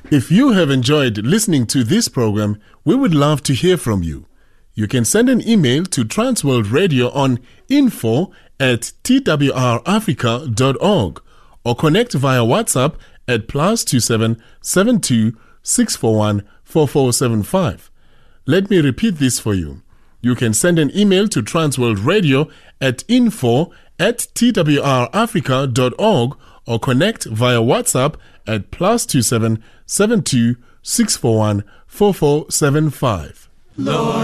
If you have enjoyed listening to this program, we would love to hear from you. You can send an email to Transworld Radio on info@twrafrica.org or connect via WhatsApp at +27 72 641 4475. Let me repeat this for you. You can send an email to Transworld Radio at info@twrafrica.org or connect via WhatsApp at +27 72 641 4475. Lord.